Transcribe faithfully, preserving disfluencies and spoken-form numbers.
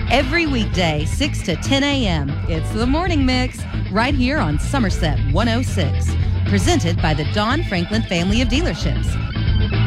Every weekday, six to ten a.m., it's the Morning Mix, right here on Somerset one oh six. Presented by the Don Franklin family of dealerships.